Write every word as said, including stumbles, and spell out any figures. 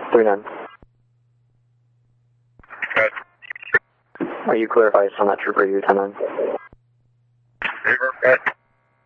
three nine. Good. Are you clear if I send that trooper you ten nine? Reaver, good.